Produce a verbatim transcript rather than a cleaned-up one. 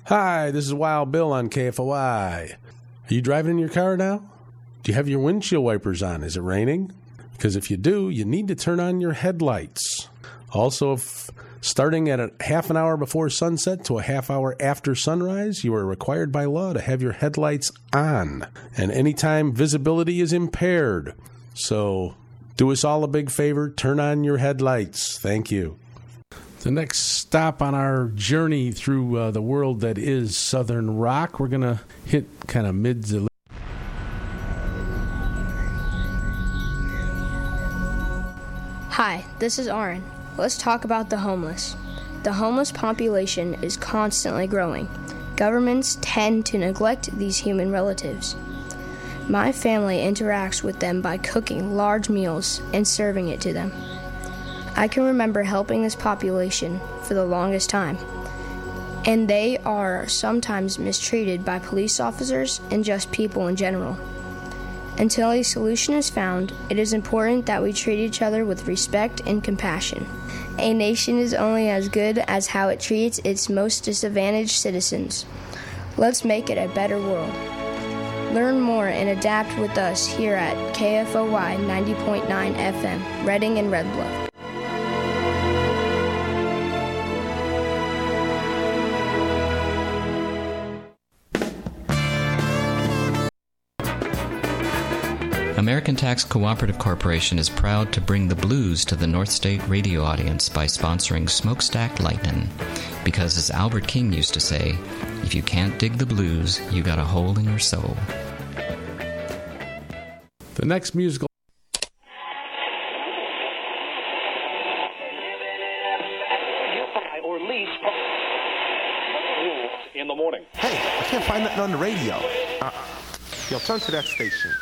Hi, this is Wild Bill on K F O I. Are you driving in your car now? Do you have your windshield wipers on? Is it raining? Because if you do, you need to turn on your headlights. Also, if starting at a half an hour before sunset to a half hour after sunrise, you are required by law to have your headlights on. And anytime visibility is impaired. So do us all a big favor, turn on your headlights. Thank you. The next stop on our journey through uh, the world that is Southern rock, we're going to hit kind of mid to Hi, this is Aaron. Let's talk about the homeless. The homeless population is constantly growing. Governments tend to neglect these human relatives. My family interacts with them by cooking large meals and serving it to them. I can remember helping this population for the longest time, and they are sometimes mistreated by police officers and just people in general. Until a solution is found, it is important that we treat each other with respect and compassion. A nation is only as good as how it treats its most disadvantaged citizens. Let's make it a better world. Learn more and adapt with us here at K F O Y ninety point nine F M, Reading and Red Bluff. American Tax Cooperative Corporation is proud to bring the blues to the North State radio audience by sponsoring Smokestack Lightnin'. Because as Albert King used to say, if you can't dig the blues, you got a hole in your soul. The next musical or lease in the morning. Hey, I can't find nothing on the radio. Uh, yo, turn to that station.